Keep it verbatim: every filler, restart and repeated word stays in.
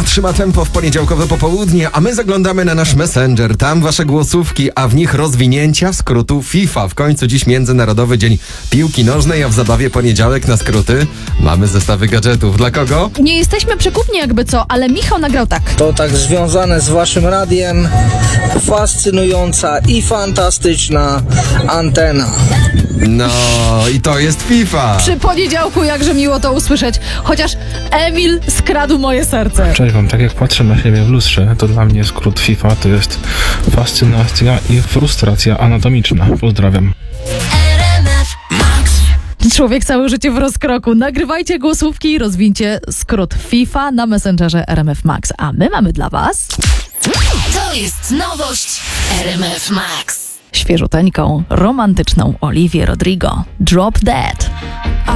Gra trzyma tempo w poniedziałkowe popołudnie, a my zaglądamy na nasz Messenger. Tam wasze głosówki, a w nich rozwinięcia skrótu FIFA. W końcu dziś Międzynarodowy Dzień Piłki Nożnej, a w zabawie poniedziałek na skróty mamy zestawy gadżetów. Dla kogo? Nie jesteśmy przekupni jakby co, ale Michał nagrał tak. To tak związane z waszym radiem. Fascynująca i fantastyczna antena. No i to jest FIFA. Przy poniedziałku jakże miło to usłyszeć. Chociaż Emil skradł moje serce. Cześć wam, tak jak patrzę na siebie w lustrze, to dla mnie skrót FIFA to jest fascynacja i frustracja anatomiczna. Pozdrawiam. Człowiek całe życie w rozkroku. Nagrywajcie głosówki i rozwincie skrót FIFA na Messengerze R M F Max. A my mamy dla was... To jest nowość R M F Max. Świeżuteńką, romantyczną Olivię Rodrigo. Drop Dead.